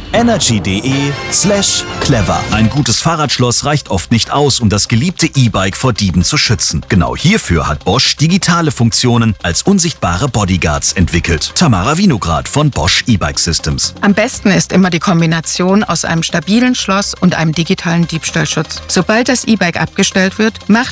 energy.de/clever. Ein gutes Fahrradschloss reicht oft nicht aus, um das geliebte E-Bike vor Dieben zu schützen. Genau hierfür hat Bosch digitale Funktionen als unsichtbare Bodyguards entwickelt. Tamara Winograd von Bosch E-Bike Systems. Am besten ist immer die Kombination aus einem stabilen Schloss und einem digitalen Diebstahlschutz. Sobald das E-Bike abgestellt wird, macht